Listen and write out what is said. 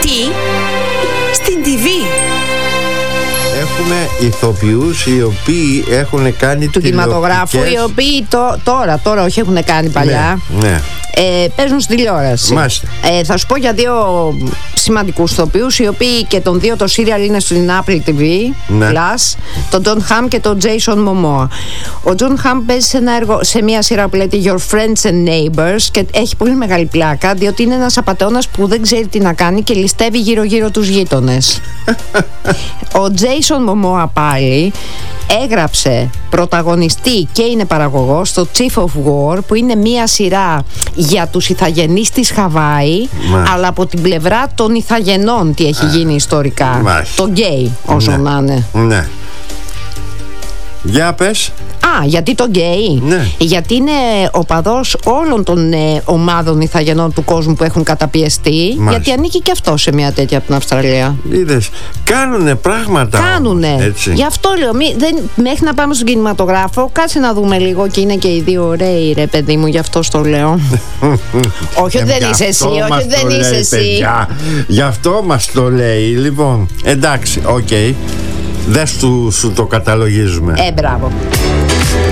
ηθοποιοί στην TV. Έχουμε ηθοποιούς οι οποίοι έχουν κάνει του κινηματογράφου, οι οποίοι τώρα όχι, έχουν κάνει παλιά. Ναι. Παίζουν στη τηλεόραση. Θα σου πω για δύο σημαντικούς ηθοποιούς, οι οποίοι και των δύο το σύριαλ είναι στην Apple TV Plus, τον John Hamm και τον Jason Momoa. Ο John Hamm παίζει σε μια σειρά που λέγεται Your Friends and Neighbors και έχει πολύ μεγάλη πλάκα, διότι είναι ένας απατεώνας που δεν ξέρει τι να κάνει και ληστεύει γύρω-γύρω τους γείτονες. Ο Jason Momoa πάλι έγραψε πρωταγωνιστή και είναι παραγωγός στο Chief of War, που είναι μια σειρά για τους ηθαγενείς της Χαβάη, αλλά από την πλευρά των ηθαγενών τι έχει γίνει ιστορικά. Το γκέι, όσο να είναι. Ναι. Για πες. Γιατί το γκέι? Γιατί είναι οπαδός όλων των ομάδων ηθαγενών του κόσμου που έχουν καταπιεστεί. Γιατί ανήκει και αυτό σε μια τέτοια από την Αυστραλία. Είδες, κάνουνε πράγματα. Κάνουνε. Γι' αυτό λέω, μέχρι να πάμε στον κινηματογράφο, κάτσε να δούμε λίγο, και είναι και οι δύο ωραίοι, ρε παιδί μου, γι' αυτό το λέω. Όχι ότι δεν είσαι εσύ, όχι ότι δεν είσαι εσύ. Γι' αυτό μας το λέει. Λοιπόν, εντάξει, οκ. Δες σου το καταλογίζουμε. Μπράβο.